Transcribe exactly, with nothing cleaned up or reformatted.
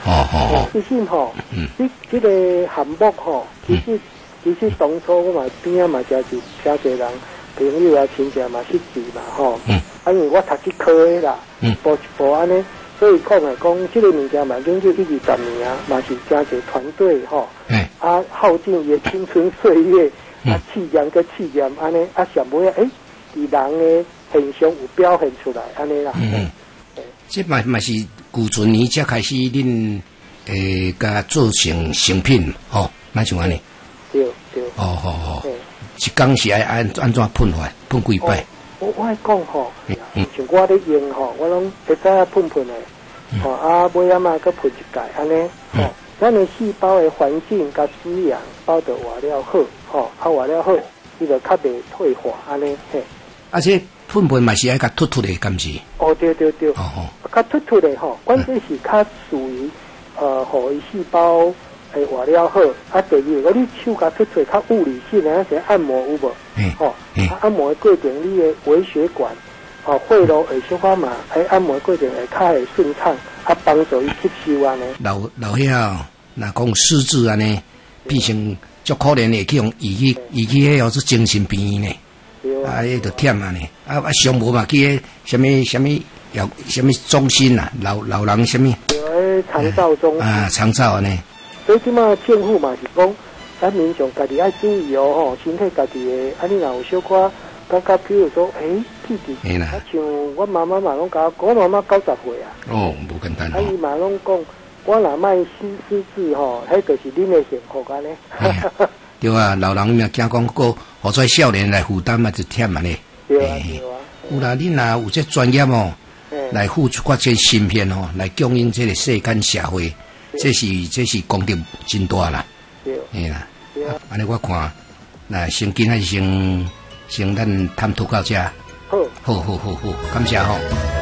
哦哦， 其实吼，嗯，这这个项目吼，其实其实当初我嘛边啊嘛真是真侪人朋友啊亲戚嘛去支嘛吼，嗯，啊因为我读这科的啦，嗯，步一步安尼，所以讲来讲，这个物件嘛研究一二十年啊，嘛是真侪团队吼，嗯，啊耗尽也青春岁月，啊试验个试验安尼，啊上尾诶，伫人的现象有表现出来安尼啦，嗯。 这嘛嘛是古存年才开始，恁诶，甲做成成品吼，那像安尼。 对对。 哦吼吼。一工是爱按安怎喷法？喷几摆？ 我我爱讲吼，像我咧用吼，我拢会知影喷喷诶，吼啊，尾仔嘛，佮喷一盖安尼，吼，咱诶细胞诶环境甲滋养包得活了好，吼，啊活了好，伊就较袂退化安尼嘿。 而且。喷喷嘛是爱甲突突的，敢是？ 哦，对对对，哦哦，较突突的吼，关键是较属于呃，互伊细胞诶活了好。啊，第二，如果你手甲突突较物理性的，那些按摩有无？嗯，吼，啊，按摩的过程，你的微血管，哦，血路会小可嘛，诶，按摩过程会较会顺畅，啊，帮助伊吸收安尼。 老老遐若讲失智安尼，变成足可怜的，去用仪器仪器迄号是精神病呢。啊，迄著忝啊呢，啊啊，上无嘛去迄什么什么有什么中心啊，老老人什么？ 有诶，长照中心啊，长照安尼。 所以即马政府嘛是讲，咱民众家己爱注意哦，吼，身体家己诶，啊，你若有小可感觉，比如说，诶，弟弟，啊，像我妈妈嘛拢甲我，我妈妈九十岁啊。哦， 无简单。 啊，伊嘛拢讲，我若卖失失智吼，迄就是恁诶幸福安尼。 对啊，老人嘛惊讲个，好在少年来负担嘛就忝嘛呢。 对啊，对啊。 有啦，你若有这专业哦，来付出这芯片哦，来供应这个世间社会，这是这是功德真大啦。对。嘿啦。对啊。安尼我看，那先今还是先先咱探讨到这。好。好好好好，感谢吼。